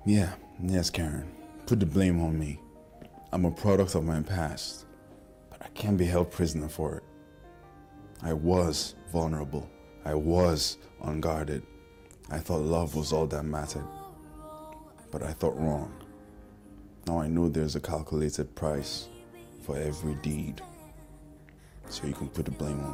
Yes, Karen. Put the blame on me. I'm a product of my past, but I can't be held prisoner for it. I was vulnerable. I was unguarded. I thought love was all that mattered, but I thought wrong. Now I know there's a calculated price for every deed, so you can put the blame on me.